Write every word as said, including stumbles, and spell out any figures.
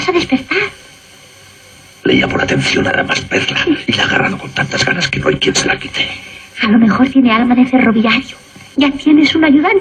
vas a despertar. Le llamó la atención a Damas Perla y la ha agarrado con tantas ganas que no hay quien se la quite. A lo mejor tiene alma de ferroviario. Ya tienes un ayudante.